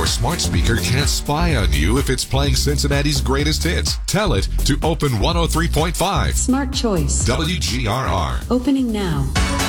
your smart speaker can't spy on you if it's playing Cincinnati's greatest hits. Tell it to open 103.5. Smart choice. WGRR. Opening now.